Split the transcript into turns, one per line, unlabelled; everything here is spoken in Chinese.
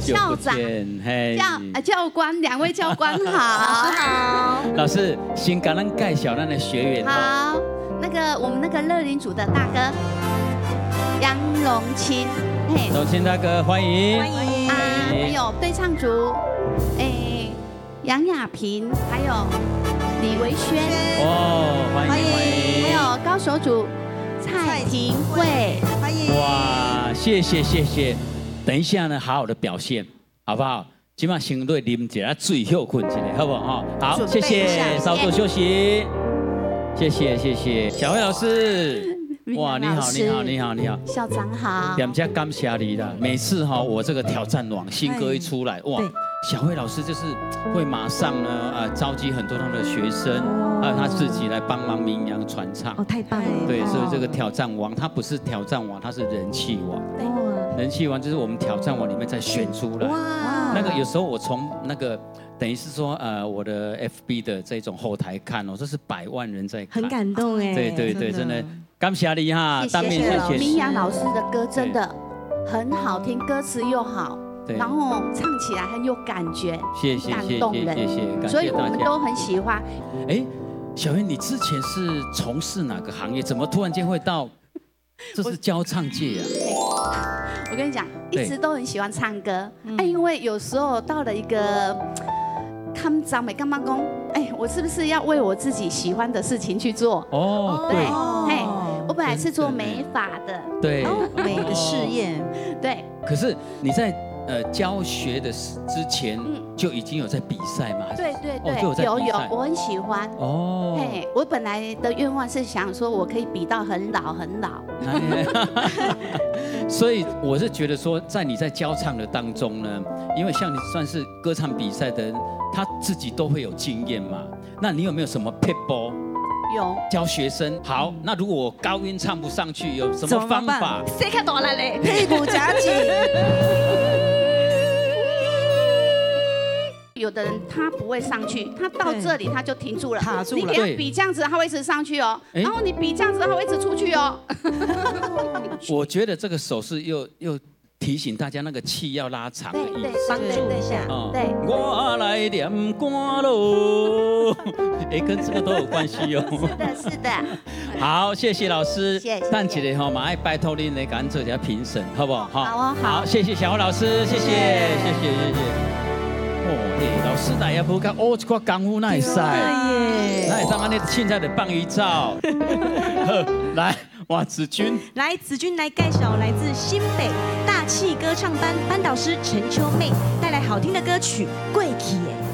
校长、教官，2位教官好，
老师好。
老师，先给咱介绍咱的学员。
好，我们乐龄组的大哥杨荣清，
荣清大哥欢迎。
欢迎。
还有对唱组，杨雅萍，还有李维轩，
欢迎。
还有高手组蔡婷慧，
欢迎。
哇，谢谢。等一下呢，好好的表现，好不好？今晚先对啉一下水休困一下，好不好？好，谢谢，稍作休息。谢谢，小慧老师。哇，你好，
校长好。
两家感谢你啦！每次我这个挑战网新歌一出来，哇，小慧老师就是会马上呢召集很多他的学生，还有他自己来帮忙名扬传唱。
太棒了！
对，所以这个挑战王，它不是挑战王，它是人气王。人气王就是我们挑战网里面再选出来。那个有时候我从等于是说我的 FB 的这种后台看这是100万人在看，
很感动哎。
对，真的感谢你哈，
当面谢谢。明阳老师的歌真的很好听，歌词又好，然后唱起来很有感觉，感动人，所以我们都很喜欢。
小燕，你之前是从事哪个行业？怎么突然间会到？这是教唱界啊！
我跟你讲，一直都很喜欢唱歌，因为有时候到了一个看长美干妈公，我是不是要为我自己喜欢的事情去做？对，我本来是做美发的，
对，
美的事业，
对。
可是你在教学的之前就已经有在比赛嘛？
对，有，我很喜欢。我本来的愿望是想说，我可以比到很老。
所以我是觉得说，你在教唱的当中呢，因为像你算是歌唱比赛的人，他自己都会有经验嘛。那你有没有什么 pitball？
有
教学生。好，那如果我高音唱不上去，有什么方法？
谁看多来嘞？屁股夹紧。
有的人他不会上去，他到这里他就停住了，
卡住了。
你给他比这样子，他会一直上去哦。然后你比这样子，他会一直出去哦。
我觉得这个手势又提醒大家那个气要拉长的意思，
帮助一下。
对，
我来念歌喽，跟这个都有关系哦。
是的。
好，谢谢老师。
谢谢。
但记得马爱拜托您来赶做一下评审，好不好？
好，
谢谢小侯老师，谢谢。老师来也不讲一寡功夫那会使，那会当安尼凊彩就放伊走。来，哇，子君
来介绍来自新北大气歌唱班班导师陈秋妹带来好听的歌曲《贵气》。